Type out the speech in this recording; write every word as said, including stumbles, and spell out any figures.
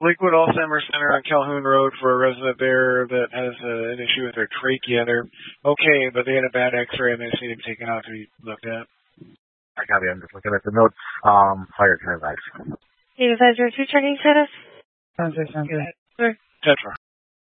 Lakewood Alzheimer's Center on Calhoun Road for a resident there that has uh, an issue with their trachea. They're okay, but they had a bad x-ray and they just need him taken out to be looked at. I got it. I'm just looking at the notes. Um, fire transaction. Advisor two checking status? Sounds good. Sounds good. Sure. Tetra.